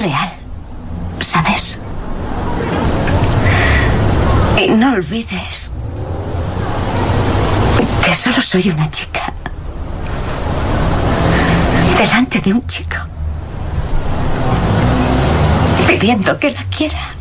real, ¿sabes? Y no olvides que solo soy una chica delante de un chico pidiendo que la quiera.